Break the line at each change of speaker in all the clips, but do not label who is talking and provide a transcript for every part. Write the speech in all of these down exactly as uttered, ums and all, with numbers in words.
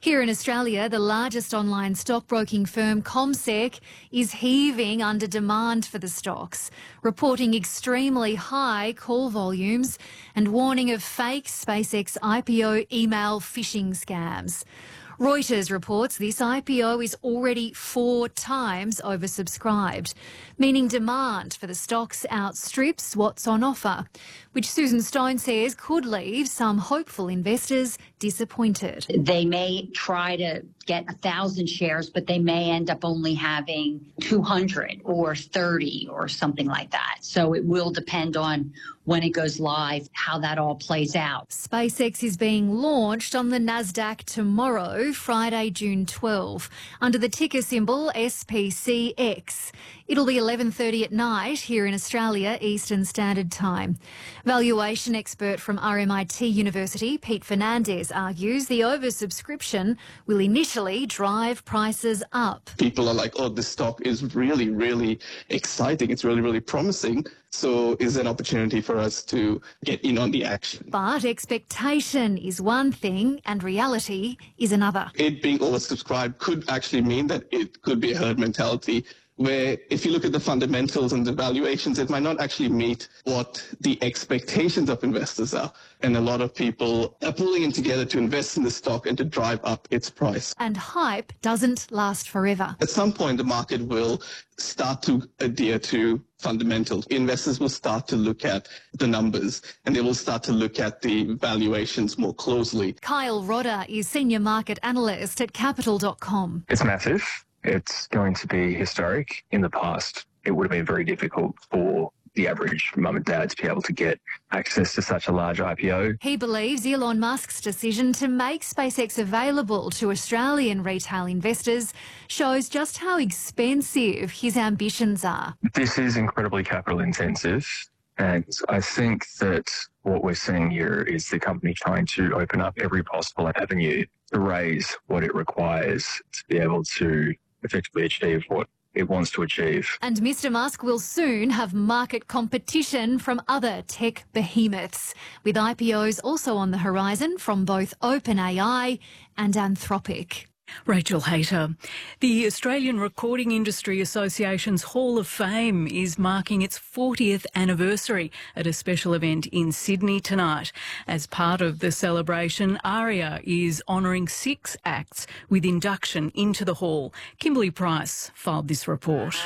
Here in Australia, the largest online stockbroking firm, CommSec, is heaving under demand for the stocks, reporting extremely high call volumes and warning of fake SpaceX I P O email phishing scams. Reuters reports this I P O is already four times oversubscribed, meaning demand for the stocks outstrips what's on offer, which Susan Stone says could leave some hopeful investors disappointed.
They may try to get a thousand shares, but they may end up only having two hundred or thirty or something like that. So it will depend on when it goes live, how that all plays out.
SpaceX is being launched on the Nasdaq tomorrow, Friday, June twelfth, under the ticker symbol S P C X. It'll be eleven thirty at night here in Australia, Eastern Standard Time. Valuation expert from R M I T University, Pete Fernandez, argues the oversubscription will initially drive prices up.
People are like, oh, this stock is really, really exciting. It's really, really promising. So is an opportunity for us to get in on the action.
But expectation is one thing and reality is another.
It being oversubscribed could actually mean that it could be a herd mentality, where if you look at the fundamentals and the valuations, it might not actually meet what the expectations of investors are. And a lot of people are pulling in together to invest in the stock and to drive up its price.
And hype doesn't last forever.
At some point, the market will start to adhere to fundamentals. Investors will start to look at the numbers and they will start to look at the valuations more closely.
Kyle Rodder is Senior Market Analyst at Capital dot com.
It's massive. It's going to be historic. In the past, it would have been very difficult for the average mum and dad to be able to get access to such a large I P O.
He believes Elon Musk's decision to make SpaceX available to Australian retail investors shows just how expensive his ambitions are.
This is incredibly capital intensive, and I think that what we're seeing here is the company trying to open up every possible avenue to raise what it requires to be able to effectively achieve what it wants to achieve.
And Mister Musk will soon have market competition from other tech behemoths, with I P Os also on the horizon from both OpenAI and Anthropic.
Rachel Hayter. The Australian Recording Industry Association's Hall of Fame is marking its fortieth anniversary at a special event in Sydney tonight. As part of the celebration, ARIA is honouring six acts with induction into the hall. Kimberly Price filed this report.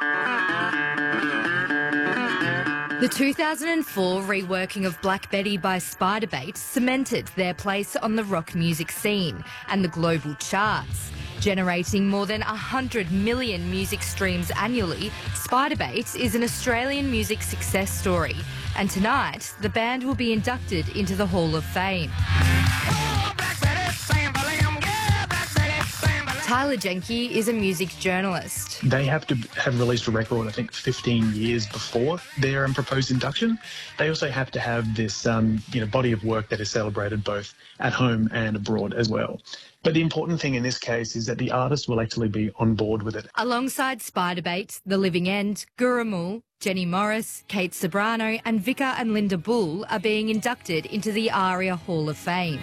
The two thousand four reworking of Black Betty by Spiderbait cemented their place on the rock music scene and the global charts. Generating more than one hundred million music streams annually, Spiderbait is an Australian music success story. And tonight, the band will be inducted into the Hall of Fame. Tyler Jenke is a music journalist.
They have to have released a record, I think, fifteen years before their um, proposed induction. They also have to have this um, you know, body of work that is celebrated both at home and abroad as well. But the important thing in this case is that the artist will actually be on board with it.
Alongside Spiderbait, The Living End, Gurrumul, Jenny Morris, Kate Sobrano and Vika and Linda Bull are being inducted into the ARIA Hall of Fame.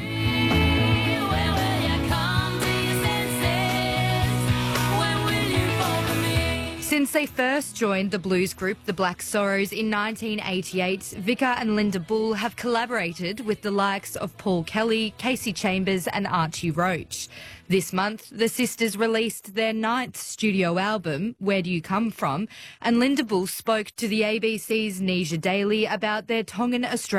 Since they first joined the blues group The Black Sorrows in nineteen eighty-eight, Vika and Linda Bull have collaborated with the likes of Paul Kelly, Casey Chambers and Archie Roach. This month, the sisters released their ninth studio album, Where Do You Come From? And Linda Bull spoke to the A B C's Nisha Daly about their Tongan Australian